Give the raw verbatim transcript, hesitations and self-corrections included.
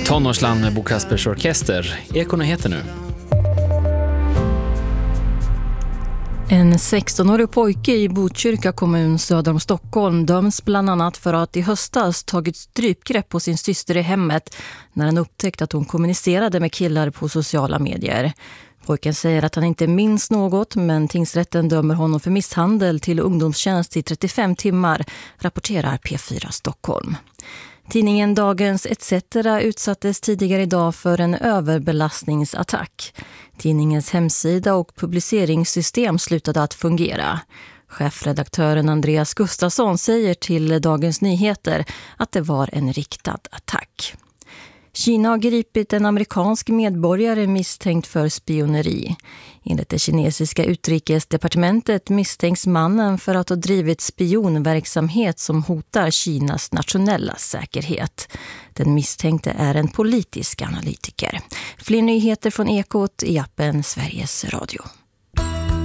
Tonårsland med Bo Kaspers Orkester. Ekonyheter nu. En sexton-årig pojke i Botkyrka kommun söder om Stockholm döms bland annat för att i höstas tagit strypgrepp på sin syster i hemmet när han upptäckte att hon kommunicerade med killar på sociala medier. Pojken säger att han inte minns något, men tingsrätten dömer honom för misshandel till ungdomstjänst i trettiofem timmar, rapporterar P fyra Stockholm. Tidningen Dagens et cetera utsattes tidigare idag för en överbelastningsattack. Tidningens hemsida och publiceringssystem slutade att fungera. Chefredaktören Andreas Gustafsson säger till Dagens Nyheter att det var en riktad attack. Kina har gripit en amerikansk medborgare misstänkt för spioneri. Enligt det kinesiska utrikesdepartementet misstänks mannen för att ha drivit spionverksamhet som hotar Kinas nationella säkerhet. Den misstänkte är en politisk analytiker. Fler nyheter från Ekot i appen Sveriges Radio.